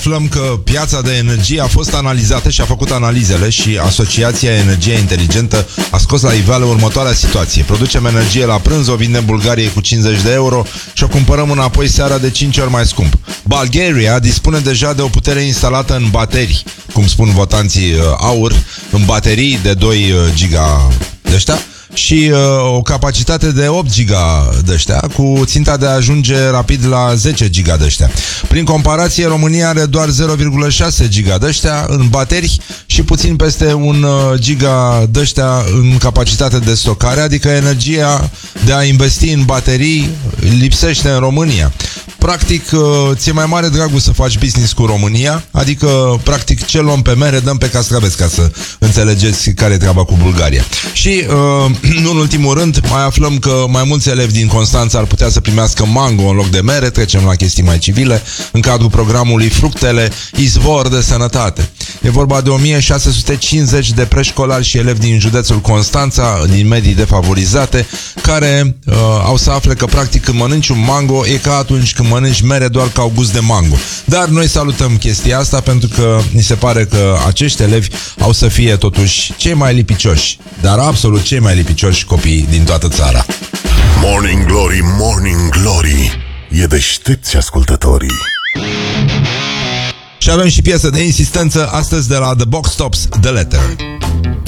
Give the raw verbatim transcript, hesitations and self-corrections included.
aflăm că piața de energie a fost analizată și a făcut analizele și Asociația Energia Inteligentă a scos la iveală următoarea situație. Producem energie la prânz, o vindem Bulgariei cu cincizeci de euro și o cumpărăm înapoi seara de cinci ori mai scump. Bulgaria dispune deja de o putere instalată în baterii, cum spun votanții uh, aur, în baterii de doi giga de ăștia, și uh, o capacitate de opt giga de ăștia, cu ținta de a ajunge rapid la zece giga de ăștia. Prin comparație, România are doar zero virgulă șase giga de ăștia în baterii și puțin peste un uh, giga de ăștia în capacitate de stocare, adică energia de a investi în baterii lipsește în România. Practic, ți-e mai mare dragul să faci business cu România, adică, practic, ce luăm pe mere, dăm pe castraveți, ca să înțelegeți care e treaba cu Bulgaria. Și, uh, nu în ultimul rând, mai aflăm că mai mulți elevi din Constanța ar putea să primească mango în loc de mere. Trecem la chestii mai civile, în cadrul programului Fructele, izvor de sănătate. E vorba de o mie șase sute cincizeci de preșcolari și elevi din județul Constanța, din medii defavorizate, care uh, au să afle că, practic, când mănânci un mango, e ca atunci când mănânci mere doar ca au gust de mango. Dar noi salutăm chestia asta pentru că ni se pare că acești elevi au să fie totuși cei mai lipicioși, dar absolut cei mai lipicioși copii din toată țara. Morning Glory, Morning Glory, e deștepți ascultătorii. Și avem și piesă de insistență astăzi de la The Box Tops, The Letter.